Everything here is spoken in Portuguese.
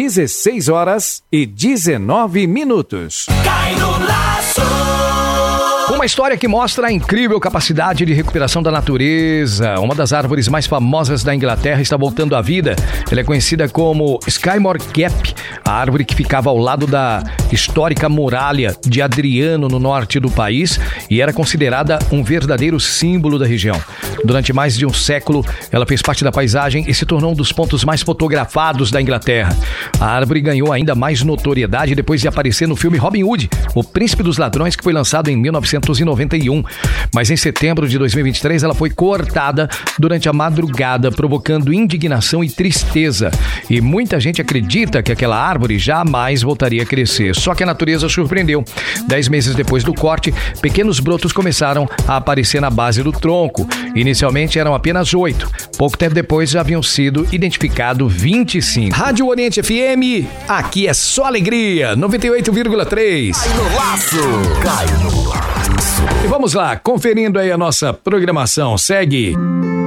16h19. Cai no laço. Uma história que mostra a incrível capacidade de recuperação da natureza. Uma das árvores mais famosas da Inglaterra está voltando à vida. Ela é conhecida como Skymore Gap, a árvore que ficava ao lado da histórica muralha de Adriano, no norte do país, e era considerada um verdadeiro símbolo da região. Durante mais de um século, ela fez parte da paisagem e se tornou um dos pontos mais fotografados da Inglaterra. A árvore ganhou ainda mais notoriedade depois de aparecer no filme Robin Hood, O Príncipe dos Ladrões, que foi lançado em 1991. Mas em setembro de 2023 ela foi cortada durante a madrugada, provocando indignação e tristeza. E muita gente acredita que aquela árvore jamais voltaria a crescer. Só que a natureza surpreendeu. 10 meses depois do corte, pequenos brotos começaram a aparecer na base do tronco. Inicialmente eram apenas 8. Pouco tempo depois já haviam sido identificados 25. Rádio Oriente FM, aqui é só alegria, 98,3. Cai no laço. Cai no laço. E vamos lá, conferindo aí a nossa programação. Segue.